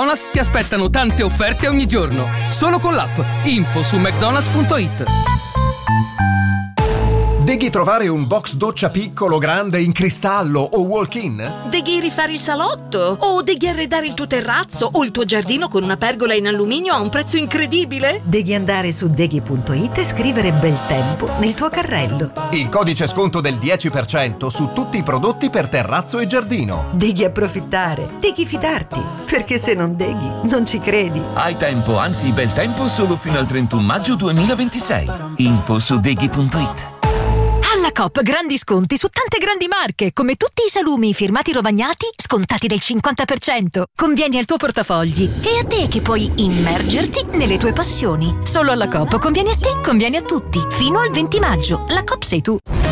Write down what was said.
McDonald's ti aspettano tante offerte ogni giorno. Solo con l'app. Info su mcdonalds.it. Devi trovare un box doccia piccolo, grande, in cristallo o walk-in? Devi rifare il salotto? O devi arredare il tuo terrazzo o il tuo giardino con una pergola in alluminio a un prezzo incredibile? Devi andare su deghi.it e scrivere bel tempo nel tuo carrello. Il codice sconto del 10% su tutti i prodotti per terrazzo e giardino. Devi approfittare, devi fidarti, perché se non deghi non ci credi. Hai tempo, anzi bel tempo solo fino al 31 maggio 2026. Info su deghi.it. Alla Coop grandi sconti su tante grandi marche, come tutti i salumi firmati Rovagnati scontati del 50%. Convieni al tuo portafogli e a te che puoi immergerti nelle tue passioni. Solo alla Coop conviene a te, conviene a tutti. Fino al 20 maggio. La Coop sei tu.